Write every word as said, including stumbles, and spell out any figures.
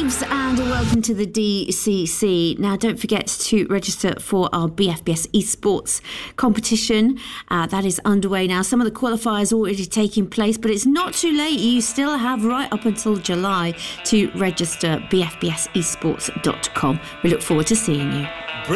Greetings and welcome to the D C C. Now, don't forget to register for our B F B S eSports competition. Uh, that is underway now. Some of the qualifiers already taking place, but it's not too late. You still have right up until July to register. b f b s esports dot com. We look forward to seeing you.